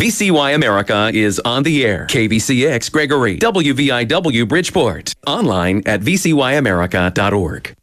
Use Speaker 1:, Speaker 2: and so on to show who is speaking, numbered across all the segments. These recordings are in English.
Speaker 1: VCY America is on the air. KVCX Gregory, WVIW Bridgeport. Online at vcyamerica.org.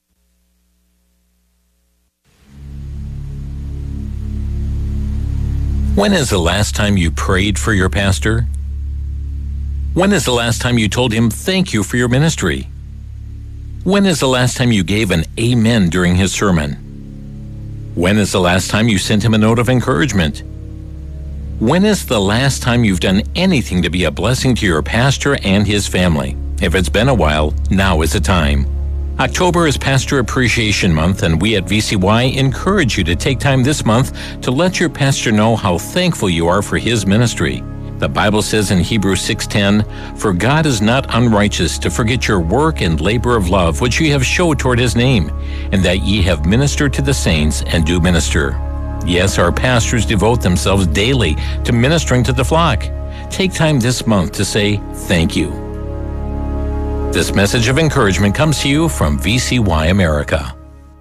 Speaker 2: When is the last time you prayed for your pastor? When is the last time you told him thank you for your ministry? When is the last time you gave an amen during his sermon? When is the last time you sent him a note of encouragement? When is the last time you've done anything to be a blessing to your pastor and his family? If it's been a while, now is the time. October is Pastor Appreciation Month, and we at VCY encourage you to take time this month to let your pastor know how thankful you are for his ministry. The Bible says in Hebrews 6:10, "For God is not unrighteous to forget your work and labor of love, which ye have showed toward his name, and that ye have ministered to the saints and do minister." Yes, our pastors devote themselves daily to ministering to the flock. Take time this month to say thank you. This message of encouragement comes to you from VCY America.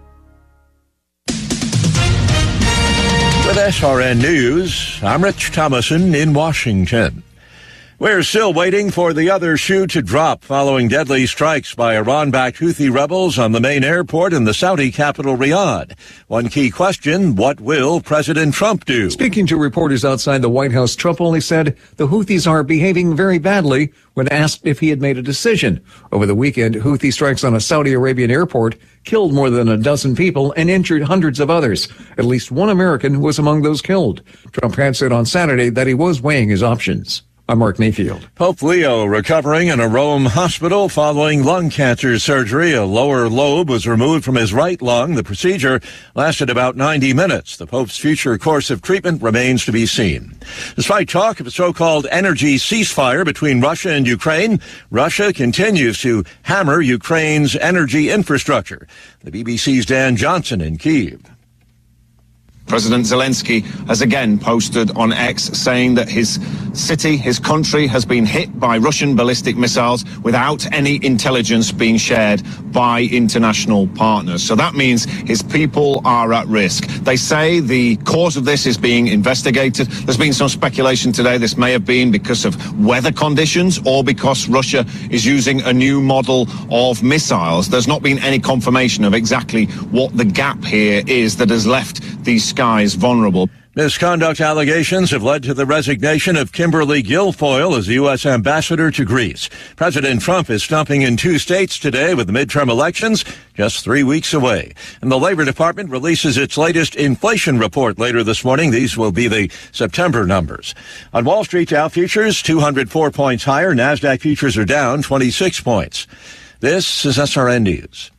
Speaker 3: With SRN News, I'm Rich Thomason in Washington. We're still waiting for the other shoe to drop following deadly strikes by Iran-backed Houthi rebels on the main airport in the Saudi capital, Riyadh. One key question, what will President Trump do?
Speaker 4: Speaking to reporters outside the White House, Trump only said the Houthis are behaving very badly when asked if he had made a decision. Over the weekend, Houthi strikes on a Saudi Arabian airport killed more than a dozen people and injured hundreds of others. At least one American was among those killed. Trump had said on Saturday that he was weighing his options. I'm Mark Mayfield.
Speaker 3: Pope Leo recovering in a Rome hospital following lung cancer surgery. A lower lobe was removed from his right lung. The procedure lasted about 90 minutes. The Pope's future course of treatment remains to be seen. Despite talk of a so-called energy ceasefire between Russia and Ukraine, Russia continues to hammer Ukraine's energy infrastructure. The BBC's Dan Johnson in Kyiv.
Speaker 5: President Zelensky has again posted on X saying that his city, his country, has been hit by Russian ballistic missiles without any intelligence being shared by international partners. So that means his people are at risk. They say the cause of this is being investigated. There's been some speculation today this may have been because of weather conditions or because Russia is using a new model of missiles. There's not been any confirmation of exactly what the gap here is that has left these skies vulnerable.
Speaker 3: Misconduct allegations have led to the resignation of Kimberly Guilfoyle as the U.S. ambassador to Greece. President Trump is stomping in 2 states today with the midterm elections just 3 weeks away. And the Labor Department releases its latest inflation report later this morning. These will be the September numbers. On Wall Street, Dow futures 204 points higher. NASDAQ futures are down 26 points. This is SRN News.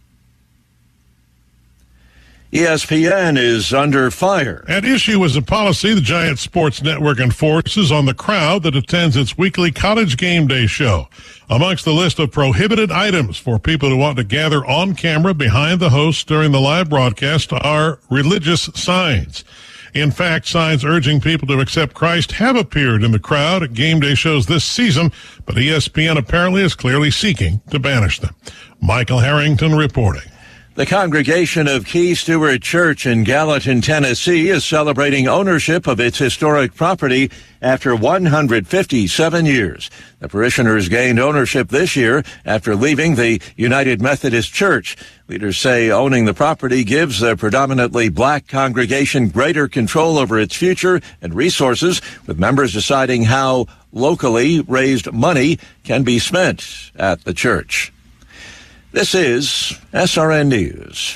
Speaker 3: ESPN is under fire.
Speaker 6: At issue is a policy the Giant Sports Network enforces on the crowd that attends its weekly College Game Day show. Amongst the list of prohibited items for people who want to gather on camera behind the host during the live broadcast are religious signs. In fact, signs urging people to accept Christ have appeared in the crowd at game day shows this season, but ESPN apparently is clearly seeking to banish them. Michael Harrington reporting.
Speaker 3: The congregation of Key Stewart Church in Gallatin, Tennessee is celebrating ownership of its historic property after 157 years. The parishioners gained ownership this year after leaving the United Methodist Church. Leaders say owning the property gives the predominantly black congregation greater control over its future and resources, with members deciding how locally raised money can be spent at the church. This is SRN News.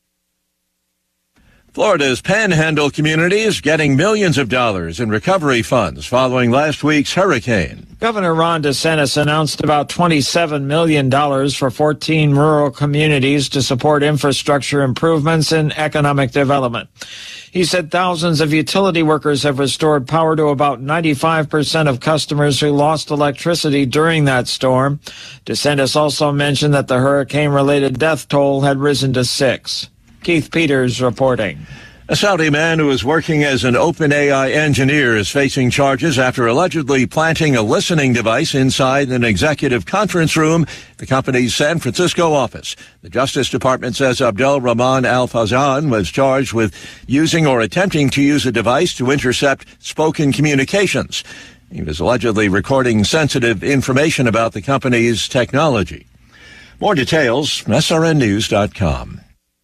Speaker 3: Florida's Panhandle community is getting millions of dollars in recovery funds following last week's hurricane.
Speaker 7: Governor Ron DeSantis announced about $27 million for 14 rural communities to support infrastructure improvements and economic development. He said thousands of utility workers have restored power to about 95% of customers who lost electricity during that storm. DeSantis also mentioned that the hurricane-related death toll had risen to 6. Keith Peters reporting.
Speaker 3: A Saudi man who was working as an OpenAI engineer is facing charges after allegedly planting a listening device inside an executive conference room at the company's San Francisco office. The Justice Department says Abdel Rahman Al-Fazan was charged with using or attempting to use a device to intercept spoken communications. He was allegedly recording sensitive information about the company's technology. More details, srnnews.com.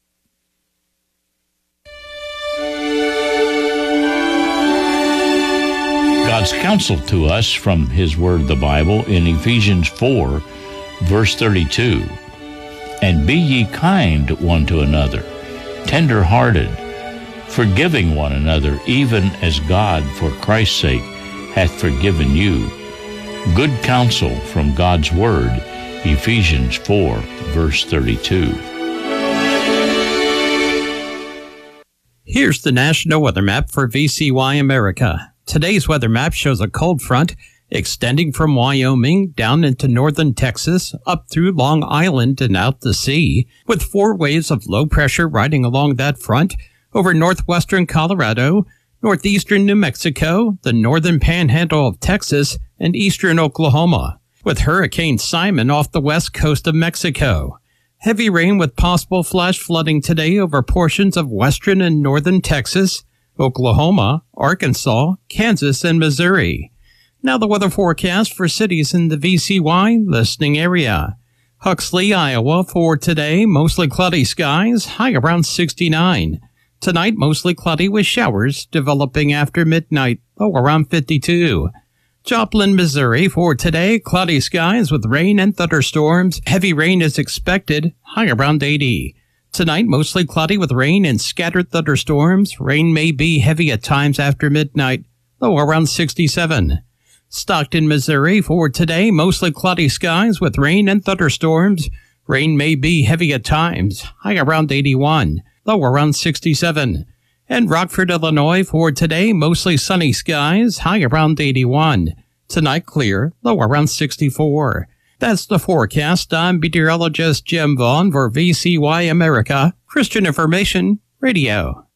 Speaker 8: God's counsel to us from His Word, the Bible, in Ephesians 4, verse 32. And be ye kind one to another, tender-hearted, forgiving one another, even as God, for Christ's sake, hath forgiven you. Good counsel from God's Word, Ephesians 4, verse 32.
Speaker 9: Here's the National Weather Map for VCY America. Today's weather map shows a cold front extending from Wyoming down into northern Texas, up through Long Island and out to sea, with 4 waves of low pressure riding along that front over northwestern Colorado, northeastern New Mexico, the northern panhandle of Texas, and eastern Oklahoma, with Hurricane Simon off the west coast of Mexico. Heavy rain with possible flash flooding today over portions of western and northern Texas, Oklahoma, Arkansas, Kansas, and Missouri. Now the weather forecast for cities in the VCY listening area. Huxley, Iowa, for today, mostly cloudy skies, high around 69. Tonight, mostly cloudy with showers developing after midnight, low around 52. Joplin, Missouri, for today, cloudy skies with rain and thunderstorms. Heavy rain is expected, high around 80. Tonight, mostly cloudy with rain and scattered thunderstorms. Rain may be heavy at times after midnight, low around 67. Stockton, Missouri, for today, mostly cloudy skies with rain and thunderstorms. Rain may be heavy at times, high around 81, low around 67. And Rockford, Illinois, for today, mostly sunny skies, high around 81. Tonight, clear, low around 64. That's the forecast. I'm meteorologist Jim Vaughn for VCY America, Christian Information Radio.